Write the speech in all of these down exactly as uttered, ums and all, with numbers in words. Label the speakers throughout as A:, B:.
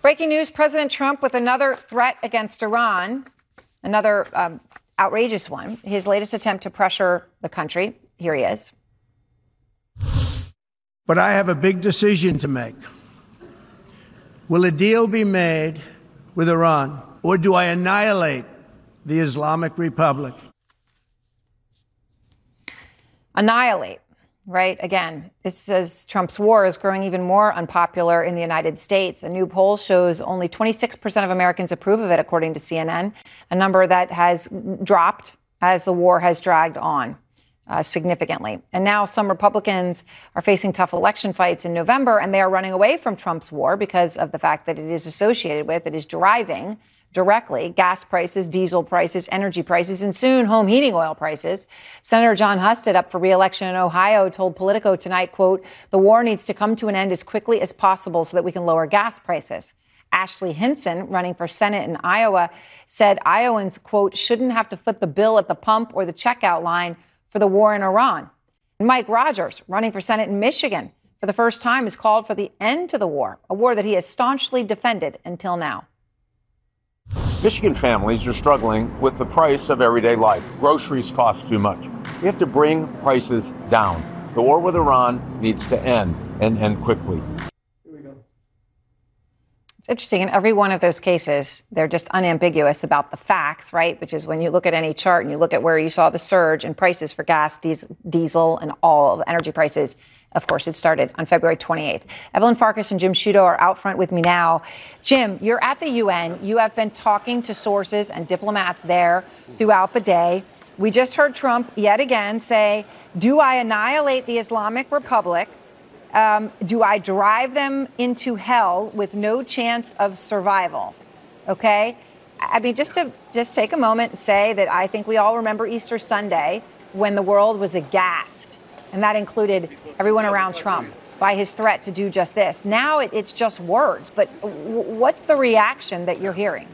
A: Breaking news, President Trump with another threat against Iran, another um, outrageous one, his latest attempt to pressure the country. Here he is.
B: But I have a big decision to make. Will a deal be made with Iran, or do I annihilate the Islamic Republic?
A: Annihilate, right? Again, this says Trump's war is growing even more unpopular in the United States. A new poll shows only twenty-six percent of Americans approve of it, according to C N N, a number that has dropped as the war has dragged on uh, significantly. And now some Republicans are facing tough election fights in November, and they are running away from Trump's war because of the fact that it is associated with, it is driving directly gas prices, diesel prices, energy prices, and soon home heating oil prices. Senator Jon Husted, up for re-election in Ohio, told Politico tonight, quote, "The war needs to come to an end as quickly as possible so that we can lower gas prices." Ashley Hinson, running for Senate in Iowa, said Iowans, quote, "shouldn't have to foot the bill at the pump or the checkout line for the war in Iran." And Mike Rogers, running for Senate in Michigan, for the first time has called for the end to the war, a war that he has staunchly defended until now.
C: Michigan families are struggling with the price of everyday life. Groceries cost too much. We have to bring prices down. The war with Iran needs to end, and end quickly.
A: Here we go. It's interesting. In every one of those cases, they're just unambiguous about the facts, right? Which is when you look at any chart and you look at where you saw the surge in prices for gas, diesel, and all of the energy prices. Of course, it started on February twenty-eighth. Evelyn Farkas and Jim Sciutto are out front with me now. Jim, you're at the U N. You have been talking to sources and diplomats there throughout the day. We just heard Trump yet again say, do I annihilate the Islamic Republic? Um, do I drive them into hell with no chance of survival? Okay. I mean, just to just take a moment and say that I think we all remember Easter Sunday when the world was aghast. And that included everyone around Trump by his threat to do just this. Now it, it's just words. But w- what's the reaction that you're hearing?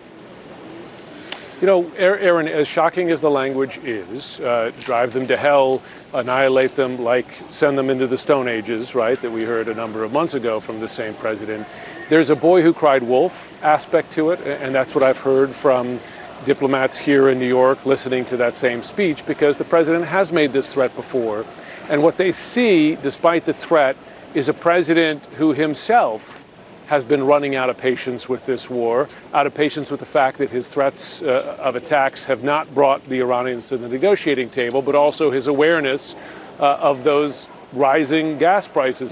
D: You know, Aaron, as shocking as the language is, uh, drive them to hell, annihilate them, like send them into the Stone Ages, right, that we heard a number of months ago from the same president. There's a boy who cried wolf aspect to it, and that's what I've heard from diplomats here in New York listening to that same speech, because the president has made this threat before. And what they see, despite the threat, is a president who himself has been running out of patience with this war, out of patience with the fact that his threats uh, of attacks have not brought the Iranians to the negotiating table, but also his awareness uh, of those rising gas prices.